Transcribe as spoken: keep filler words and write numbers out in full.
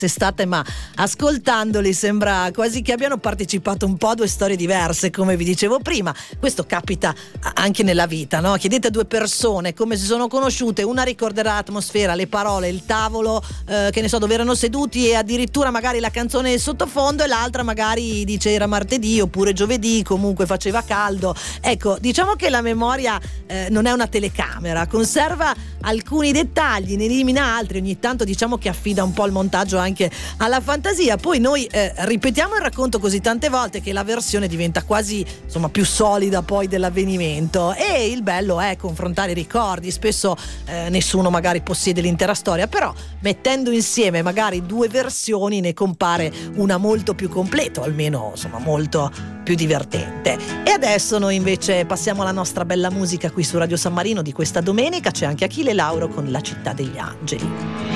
estate, ma ascoltandoli sembra quasi che abbiano partecipato un po' a due storie diverse, come vi dicevo prima. Questo capita anche nella vita, no? Chiedete a due persone come si sono conosciute, una ricorderà l'atmosfera, le parole, il tavolo, eh, che ne so, dove erano seduti e addirittura magari la canzone sottofondo, e l'altra magari dice era martedì oppure giovedì, comunque faceva caldo. Ecco, diciamo che la memoria eh, non è una telecamera, conserva alcuni dettagli, ne elimina altri, ogni tanto diciamo che affida un po' il montaggio anche anche alla fantasia. Poi noi eh, ripetiamo il racconto così tante volte che la versione diventa quasi, insomma, più solida poi dell'avvenimento, e il bello è confrontare i ricordi. Spesso eh, nessuno magari possiede l'intera storia, però mettendo insieme magari due versioni ne compare una molto più completa, o almeno insomma molto più divertente. E adesso noi invece passiamo alla nostra bella musica qui su Radio San Marino di questa domenica. C'è anche Achille Lauro con La città degli angeli.